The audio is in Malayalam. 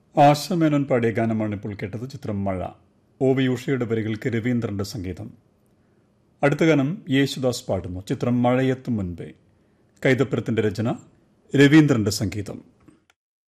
ആശാമേനോൻ പാടിയ ഗാനമാണ് ഇപ്പോൾ കേട്ടത്. ചിത്രം മഴ. ഒ വി ഉഷയുടെ വരികൾക്ക് രവീന്ദ്രന്റെ സംഗീതം. അടുത്ത ഗാനം യേശുദാസ് പാടുന്നു. ചിത്രം മഴയെത്തും മുൻപേ. കൈതപ്പുറത്തിന്റെ രചന, രവീന്ദ്രന്റെ സംഗീതം.